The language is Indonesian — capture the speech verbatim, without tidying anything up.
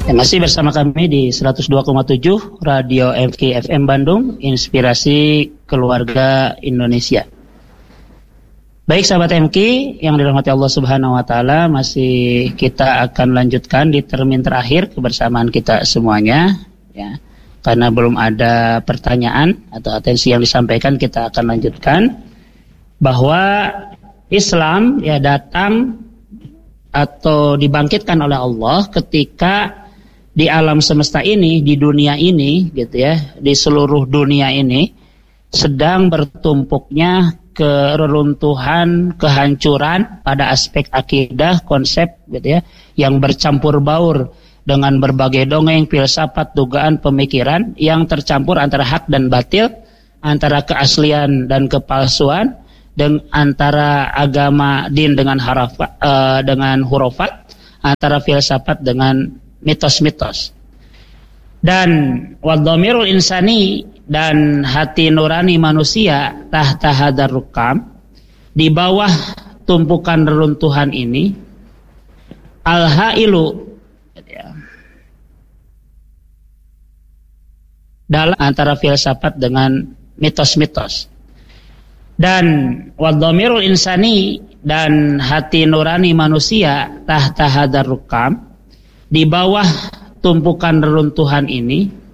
Ya, masih bersama kami di seratus dua koma tujuh Radio M K F M Bandung, Inspirasi Keluarga Indonesia. Baik sahabat M K yang dirahmati Allah Subhanahu wa taala, masih kita akan lanjutkan di termin terakhir kebersamaan kita semuanya ya. Karena belum ada pertanyaan atau atensi yang disampaikan, kita akan lanjutkan bahwa Islam ya datang atau dibangkitkan oleh Allah ketika di alam semesta ini, di dunia ini gitu ya, di seluruh dunia ini sedang bertumpuknya keruntuhan, kehancuran pada aspek akidah, konsep gitu ya, yang bercampur baur dengan berbagai dongeng, filsafat, dugaan, pemikiran yang tercampur antara hak dan batil, antara keaslian dan kepalsuan, dan antara agama din dengan harafa, uh, dengan hurufat, antara filsafat dengan mitos-mitos. Dan wadhamirul insani, dan hati nurani manusia tahta hadar rukam, di bawah tumpukan reruntuhan ini, al-hailu, dalam antara filsafat dengan mitos-mitos. Dan wadhamirul insani, dan hati nurani manusia tahta hadar rukam, di bawah tumpukan reruntuhan ini,